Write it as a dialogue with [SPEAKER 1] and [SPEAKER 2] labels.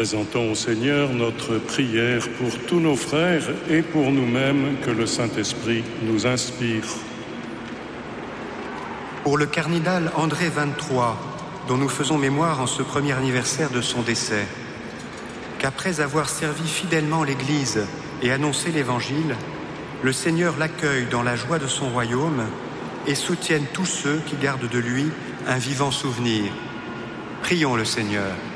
[SPEAKER 1] Présentons au Seigneur notre prière pour tous nos frères et pour nous-mêmes que le Saint-Esprit nous inspire.
[SPEAKER 2] Pour le cardinal André 23, dont nous faisons mémoire en ce premier anniversaire de son décès, qu'après avoir servi fidèlement l'Église et annoncé l'Évangile, le Seigneur l'accueille dans la joie de son royaume et soutienne tous ceux qui gardent de lui un vivant souvenir. Prions le Seigneur.